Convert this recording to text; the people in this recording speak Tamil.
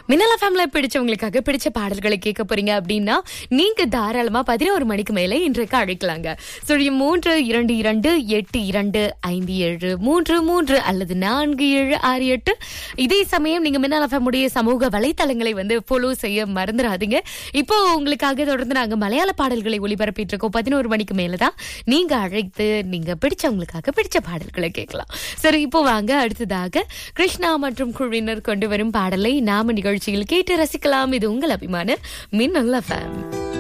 மின்னலா ஃபேமிலி பிடிச்சவங்களுக்காக பிடிச்ச பாடல்களை கேட்க போறீங்க அப்படின்னா நீங்க தாராளமா 11 மணிக்கு மேலே இன்றைக்கு அழைக்கலாங்க. 332825733 அல்லது 4768. இதே சமயம் நீங்க மின்னலா ஃபேமிலியுடைய சமூக வலைத்தளங்களை ஃபாலோ செய்ய மறந்துடாதீங்க. இப்போ உங்களுக்காக தொடர்ந்து நாங்க மலையாள பாடல்களை ஒளிபரப்பிட்டு இருக்கோம். 11 மணிக்கு மேலதான் நீங்க அழைத்து நீங்க பிடிச்சவங்களுக்காக பிடிச்ச பாடல்களை கேட்கலாம். சரி, இப்போ வாங்க அடுத்ததாக கிருஷ்ணா மற்றும் குழுவினர் கொண்டு வரும் பாடலை நாம நிகழ்ச்சியில் கேட்டு ரசிக்கலாம். இது உங்கள் அபிமான மின்னல் எஃப்எம்.